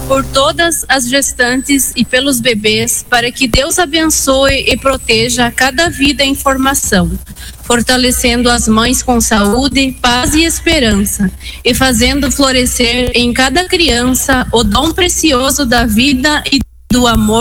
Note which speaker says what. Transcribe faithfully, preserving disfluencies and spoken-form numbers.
Speaker 1: por todas as gestantes e pelos bebês, para que Deus abençoe e proteja cada vida em formação, fortalecendo as mães com saúde, paz e esperança, e fazendo florescer em cada criança o dom precioso da vida e do amor